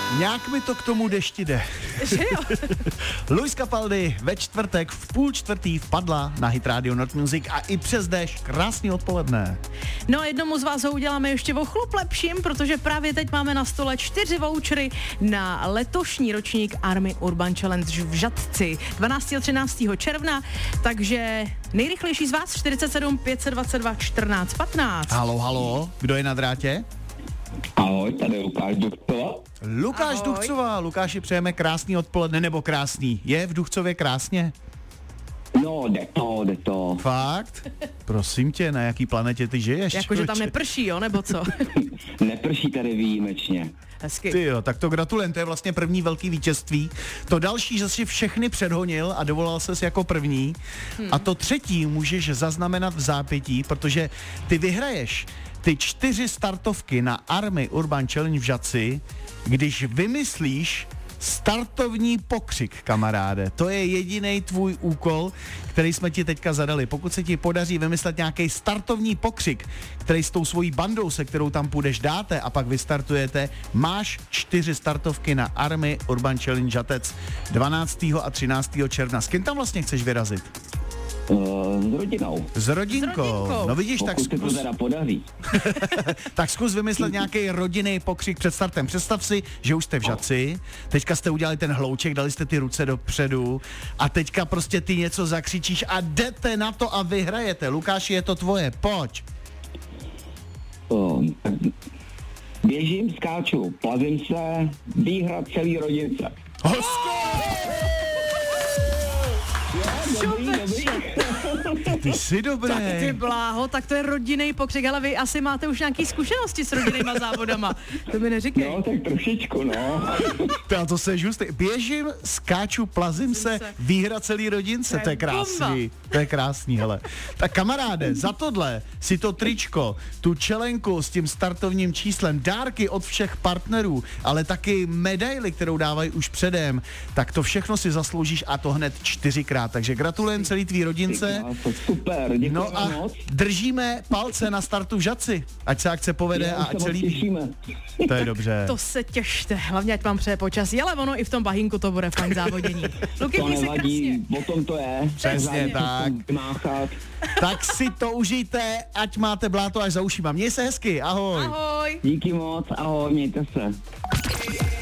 Nějak mi to k tomu dešti jde. Že jo? Luis Capaldi ve čtvrtek v 3:30 vpadla na Hit Radio Not Music a i přes déšť krásný odpoledne. No a jednomu z vás ho uděláme ještě o chlup lepším, protože právě teď máme na stole 4 vouchery na letošní ročník Army Urban Challenge v Žatci 12. a 13. června, takže nejrychlejší z vás 47 522 14 15. Halo, kdo je na drátě? Ahoj, tady je Lukáš Duchcová. Lukáš Ahoj. Duchcová. Lukáši, přejeme krásný odpoledne, nebo krásný. Je v Duchcově krásně? No, jde to. Fakt? Prosím tě, na jaký planetě ty žiješ? Jakože tam člověče? neprší, jo, nebo co? Neprší tady výjimečně. Hezky. Ty jo, tak to gratulujem, to je vlastně první velký vítězství. To další, že jsi všechny předhonil a dovolal ses jako první. A to třetí můžeš zaznamenat v zápětí, protože ty vyhraješ ty 4 startovky na Army Urban Challenge v Žatci, když vymyslíš startovní pokřik, kamaráde. To je jediný tvůj úkol, který jsme ti teďka zadali. Pokud se ti podaří vymyslet nějaký startovní pokřik, který s tou svojí bandou, se kterou tam půjdeš, dáte a pak vystartujete, máš 4 startovky na Army Urban Challenge Žatec 12. a 13. června. S kým tam vlastně chceš vyrazit? S rodinou. S rodinkou. No vidíš, tak Pokud se to teda podaří. tak zkus vymyslet nějaký rodinný pokřik před startem. Představ si, že už jste v Žatci, teďka jste udělali ten hlouček, dali jste ty ruce dopředu a teďka prostě ty něco zakřičíš a jdete na to a vyhrajete. Lukáši, je to tvoje, pojď. Tak běžím, skáču, plazím se, výhra celý rodince. Dobrý. Ty jsi dobrý. Tak ty bláho, tak to je rodinný pokřik, ale vy asi máte už nějaký zkušenosti s rodinnýma závodama. To mi neříkej. No, tak trošičku, no. A to se žustý. Běžím, skáču, plazím se, výhra celý rodince, to je krásný. To je krásný, hele. Tak kamaráde, za tohle si to tričko, tu čelenku s tím startovním číslem, dárky od všech partnerů, ale taky medaily, kterou dávají už předem, tak to všechno si zasloužíš a to hned 4krát. Takže gratulujem celý tvý rodince. Super, děkuji No a moc. držíme palce na startu v Žatci. Ať se akce povede a ať se líbí. Těšíme. To je dobře. To se těšte, hlavně ať vám přeje počasí, ale ono i v tom bahínku to bude fajn závodění. Luky, To měj se krásně. nevadí, o tom to je. Přesně tak. Máchat. Tak si to užijte, ať máte bláto až za ušima. Měj se hezky, ahoj. Ahoj. Díky moc, ahoj, mějte se.